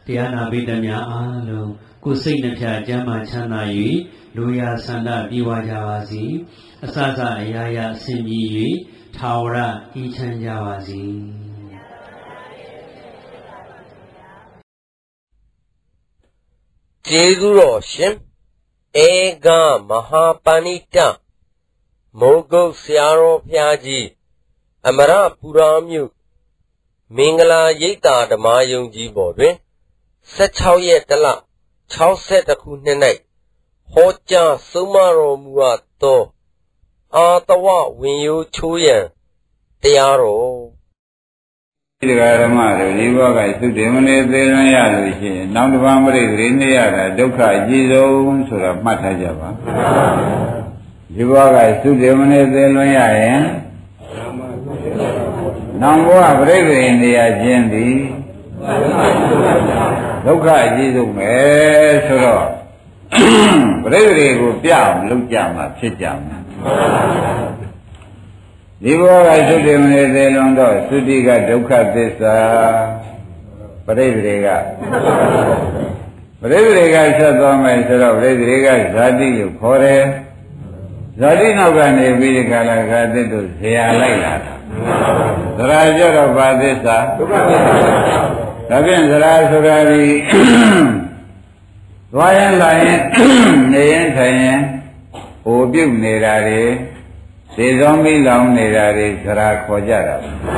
တရားနာပိတ္တများအားလုံးကိုယ်စိတ်နှပြကျမ်းမာချမ်းသာ၍လူရာဆန္ဒပြေဝကြပါစေအစစအရာရာအစဉ်ပြေ၍ထာဝရအေးချမ်းကြပါစေကျေးဇူးတော်ရှင်ဧကမဟာပဏိတမိုးကုတ်ဆရာတော်ဘုရားကြီးအမရပူရာမြို့မင်္ဂလာရိပ်သာဓမ္မယုံကြီးပေါ်တွင်16ရက်တလ62ခုနှစ်၌ဟောကြားဆုံးမတော်မူအပ်သောအာတဝဝင်ယိုးချိုးရန်တရားတော်ဒီဓမ္မတို့ဒီဘဝကသုတေမနေသေးလွန်ရလို့ရှိရင်နောက်တစ်ပါးမရိတ်ရင်းနေရတာဒုက္ခအကြီးဆုံးဆိုတော့မှတ်ထားကြပါဒီဘဝကသုတေမနေသေးလွန်ရရင်နောင်ဘဝပရိသေနေရခြင်းသည်ဒုက္ခအကြီးဆုံးပဲဆိုတော့ပရိသေကိုပြအောင်လုပ်ကြမှာဖြစ်ကြမှာဒီဘဝကသုတေမနေသေးလွန်တော့သုတိကဒုက္ခသစ္စာပရိသေကဆက်သွားမယ်ဆိုတော့ပရိသေကဇာတိလို့ခေါ်တယ်ဇာတိနောက်ကနေပြီးဒီကလာကသစ်တို့ဇရာလိုက်လာတာသရာကြတော့ဘာသစ္စာဒုက္ခသစ္စာဒါဖြင့်သရာဆိုတာဒီသွားရင်လာရင်နေရင်ထိုင်ရင်ဟိုပြုတ်နေတာတွေသေသောမိလောင်နေတာတွေသရာခေါ်ကြတာ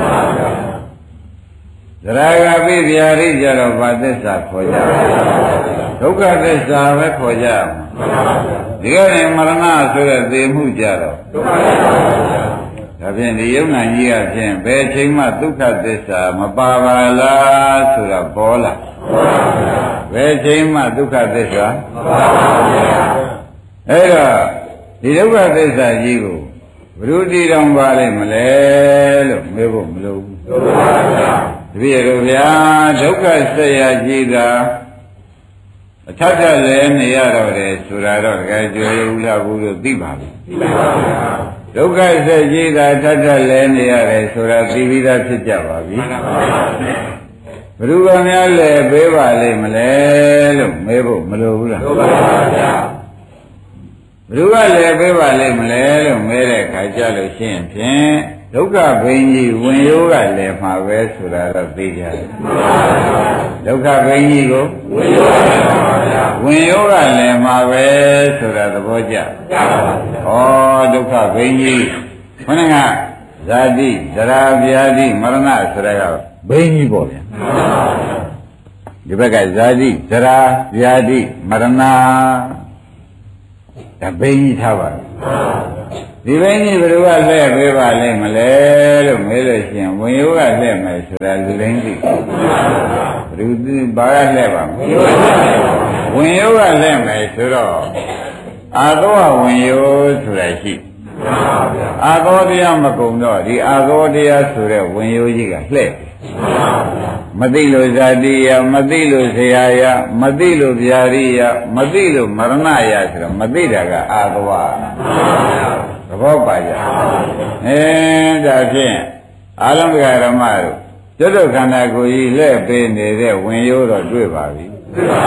သရာကပိဗျာရိကြတော့ဘာသစ္စာခေါ်ကြဒုက္ခသစ္စာပဲခေါ်ကြဒီကနေ့မရဏဆိုတဲ့သေမှုကြတော့ဒုက္ခသစ္စာဒါဖြင့်ဒီယုံနာကြီးအဖြစ်ဘယ်ချိန်မှဒုက္ခသစ္စာမပါပါလားဆိုတာပေါ်လာဘယ်ချိန်မှဒုက္ခသစ္စာမပါပါဘူးအဲ့တော့ဒီဒုက္ခသစ္စာကြီးကိုဘုရုတိတော်ပါလိမ့်မလဲလို့မေးဖို့မလိုဘူးဒုက္ခသစ္စာတပည့်တော်ဗျာဒုက္ခဆက်ရကြီးတာအထက်ထက်လည်းနေရတော့တယ်ဆိုတာတော့တကယ်ကြွယ်ဦးလာဘူးလို့သိပါပြီသိပါပါဗျာဒုက္ခဆက်ကြီးတာထက်ထက်လည်းနေရတယ်ဆိုတာသိပြီးသားဖြစ်ကြပါပြီမှန်ပါပါဘယ်သူကများလဲပေးပါလိမ့်မလဲလို့မေးဖို့မလိုဘူးလားလိုပါပါဗျာဘယ်သူကလဲပေးပါလိမ့်မလဲလို့မေးတဲ့ခါကြလို့ရှိရင်ဖြင့်ဒုက္ခဘိန်းကြီးဝင်ရိုးကလည်းမှာပဲဆိုတာတော့သိကြတယ်ဒုက္ခဘိန်းကြီးကိုဝင်ရိုးကလည်းမှာပဲဆိုတာသဘောကျဩဒုက္ခဘိန်းကြီးခொနကဇာတိဇရာဗျာတိမရဏဆိုတာကဘိန်းကြီးပေါ့ဗျာဒီဘက်ကဇာတိဇရာဗျာတိမရဏဒါဘိန်းကြီးထားပါဒီဘိန်းကြီးဘယ်လိုကလှည့်ပေးပါလိမ့်မလဲလို့မေးလို့ရှိရင်ဝင်ရိုးကလှည့်မယ်ဆိုတာလူတိုင်းသိဘယ်သူဘာကလှည့်ပါမလဲဝင်ရိုးကလှည့်မယ်ဆိုတော့အာသောဝင်ရိုးဆိုတာရှိအာသောတရားမကုံတော့ဒီအာသောတရားဆိုတဲ့ဝင်ရိုးကြီးကလှည့်မသိလို့ဇာတိယမသိလို့ဆရာယမသိလို့ဗျာရိယမသိလို့မရဏယဆိုတော့မသိတာကအာသောသဘောပါကြဒါဖြင့်အာလံကဓမ္မတို့ကျွတ်တို့ခန္ဓာကိုယ်ကြီးလှည့်ပေးနေတဲ့ဝင်ရိုးတော့တွေ့ပါပြီ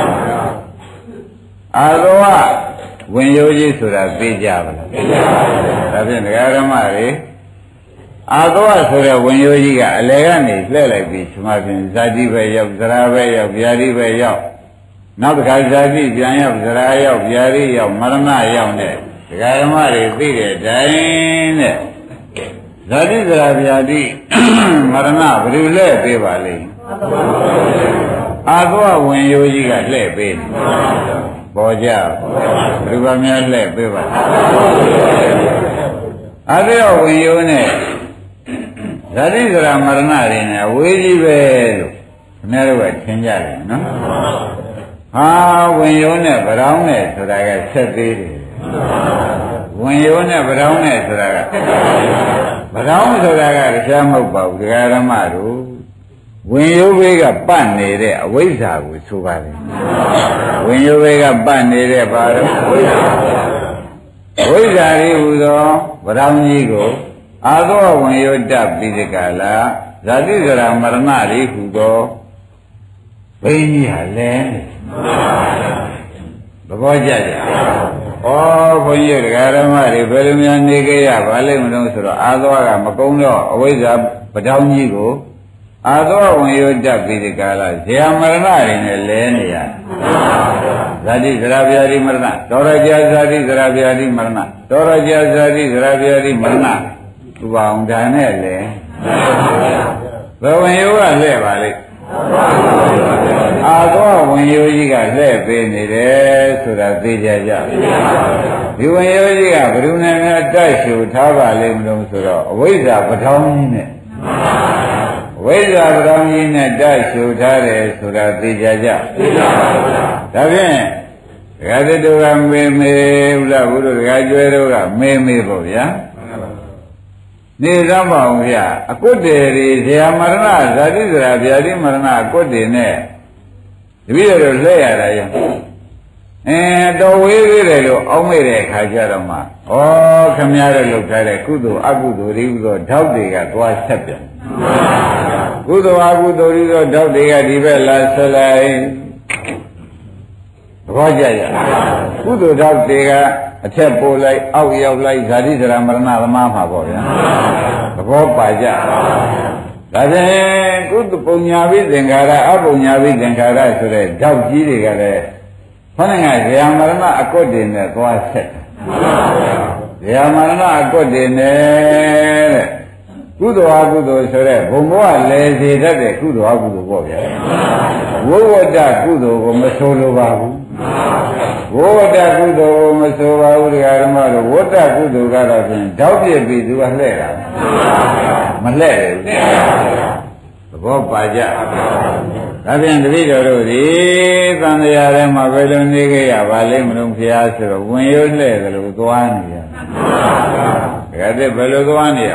အာသောဝင်ရိုးကြီးဆိုတာသိကြပါလားသိကြပါဘူးဒါဖြင့်ဒကာဓမ္မတွေအာသောဆိုတဲ့ဝင်ရိုးကြီးကအလယ်ကနေလှည့်လိုက်ပြီးဒီမှာဖြင့်ဇာတိပဲရောက်ဇရာပဲရောက်ဗျာတိပဲရောက်နောက်တစ်ခါဇာတိပြန်ရောက်ဇရာရောက်ဗျာတိရောက်မရဏရောက်တဲ့ဒကာဓမ္မတွေသိတဲ့အတိုင်းတဲ့ဇာတိဇရာဗျာတိမရဏဘယ်လိုလဲပေးပါလိမ့်အာသောဝင်ရိုးကြီးကလှည့်ပေးတယ်ပေါ်ကြဘယ်လိုကများလှည့်ပေးပါအာသောဝင်ရိုးနဲ့ဇာတိဇရာမရဏတွေနဲ့ဝေးကြီးပဲလို့ခင်ဗျားတို့ကထင်ကြတယ်နော်ဟာဝင်ရိုးနဲ့ဗရောင်းနဲ့ဆိုတာကဆက်သေးတယ်ဝင်ရိုးနဲ့ဗရောင်းနဲ့ဆိုတာကဗရောင်းဆိုတာကတရားမဟုတ်ပါဘူးဒကာဓမ္မတို့ဝင်ရိုးဘေးကပတ်နေတဲ့အဝိဇ္ဇာကိုဆိုပါတယ်ဝင်ရိုးဘေးကပတ်နေတဲ့ဘာလို့ဝိဇ္ဇာလေးဟူသောဗရောင်းကြီးကိုအာသောဝင်ရိုးတပိဒကလာဇာတိဇရာမရဏလေးဟူသောဘိန်းကြီးဟာလဲနေသဘောကျကြဩဘုန်းကြီးတရားဓမ္မတွေဘယ်လိုများနေကြရပါလိမ့်မလို့ဆိုတော့အာသောကမကုန်းတော့အဝိဇ္ဇာပထောင်ကြီးကိုအာသောဝင်ရတတ်ပြီးဒီကာလဇေယမရဏတွေနဲ့လဲနေရဇာတိဇရာဗျာတိမရဏတောရကြဇာတိဇရာဗျာတိမရဏတောရကြဇာတိဇရာဗျာတိမရဏသူပါအောင်ဒါနဲ့လဲဘယ်ဝင်ရောကလဲပါလိမ့်အာသောဝင်ရိုးကြီးကလှည့်ပေးနေတယ်ဆိုတာသိကြကြဒီဝင်ရိုးကြီးကဘယ်သူနဲ့များတိုက်ရှူထားပါလိမ့်မလို့ဆိုတော့အဝိဇ္ဇာပထောင်ကြီးနဲ့အဝိဇ္ဇာပထောင်ကြီးနဲ့တိုက်ရှူထားတယ်ဆိုတာသိကြကြဒါဖြင့်ဒကာသတို့ကမေမေဥလဘုရားဒကာကျွဲတို့ကမေမေပေါ့ဗျာနေသမ်းပါအောင်ဗျာအကုတ်တေတွေဇေယမရဏဇာတိဇရာဗျာတိမရဏအကုတ်တေနဲ့တပည့်တော်လှည့်ရတာရတော်ဝေးသေးတယ်လို့အောင်းမိတဲ့အခါကျတော့မှဩခမည်းတော်လုပ်ထားတဲ့ကုသိုလ်အကုသိုလ်တွေဥသောဓောက်တွေကသွားဆက်ပြန်ကုသိုလ်အကုသိုလ်တွေသောဓောက်တွေကဒီဘက်လာဆက်လိုက်သဘောကျကြကုသိုလ်ဓောက်တွေကအထက်ပို့လိုက်အောက်ရောက်လိုက်ဇာတိဇရာမရဏသမားမှာပေါ့ဗျာသဘောပါကြဒါဖြင့်ကုသပုံညာပိသင်္ခါရအပုံညာပိသင်္ခါရဆိုတဲ့ဓောက်ကြီးတွေကလည်းခေါင်းကဇေယမရဏအကွတ်တင်နဲ့သွားဆက်ဇေယမရဏအကွတ်တင်နဲ့တဲ့ကုသိုလ်အကုသိုလ်ဆိုတဲ့ဘုံဘဝလဲစေတတ်တဲ့ကုသိုလ်အကုသိုလ်ပေါ့ဗျာဝိဝတ္တကုသိုလ်ကိုမဆိုလိုပါဘူးဝိဝတ္တကုသိုလ်ကိုမဆိုပါဘူးတရားဓမ္မတို့ဝတ္တကုသိုလ်ကတော့ဖြင့်ဓောက်ပြစ်ပြီးသူကလှဲ့တာမလှဲ့ဘူးသဘောပါကြဒါဖြင့်တပည့်တော်တို့ဒီသံဃာထဲမှာဘယ်လိုနေကြရပါလိမ့်မလို့ဖျားဆိုတော့ဝင်ရွလှဲ့တယ်လို့သွားနေရဒါကတည်းဘယ်လိုသွားနေရ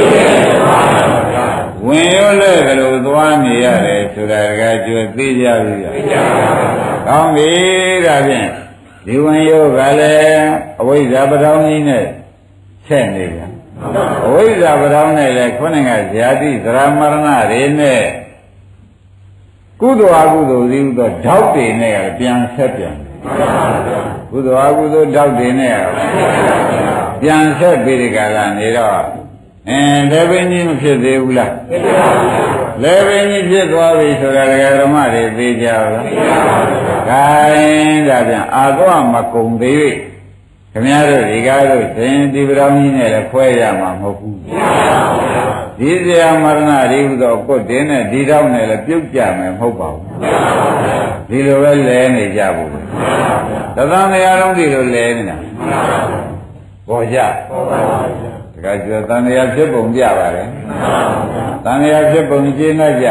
ဝင်ရွလှဲ့တယ်လို့သွားနေရတယ်ဆိုတာကကြွယ်သိကြပြီကောင်းပြီဒါဖြင့်ဒီဝင်ရွကလည်းအဝိဇ္ဇာပထောင်ကြီးနဲ့ဆက်နေပြန်အဝိဇ္ဇာပထောင်နဲ့လည်းခုနကဇာတိသရမရဏတွေနဲ့ကုသိုလ်အကုသိုလ်သည်ဟုသောဓောက်တွေနဲ့ပြန်ဆက်ပြန်ကုသိုလ်အကုသိုလ်ဓောက်တွေနဲ့ပြန်ဆက်ပြီးဒီကလာနေတော့လည်းပင်ကြီးမဖြစ်သေးဘူးလားလည်းပင်ကြီးဖြစ်သွားပြီဆိုတာဒကာဓမ္မတွေသိကြလားခိုင်းဒါပြန်အာသောမကုံသေး၍ခင်ဗျားတို့ဒီကားတို့သင်ဒီပရောင်းကြီးနဲ့လည်းခွဲရမှာမဟုတ်ဘူးဒီဇေယမရဏတွေဟူသောကွတ်တင်းနဲ့ဒီတော့နဲ့လည်းပြုတ်ကြမယ်မဟုတ်ပါဘူးဒီလိုပဲလဲနေကြဘူးသသံတရားလုံးဒီလိုလဲနေတာပေါ်ကြတခါကျသံတရားဖြစ်ပုံပြပါတယ်သံတရားဖြစ်ပုံရှင်းတတ်ကြ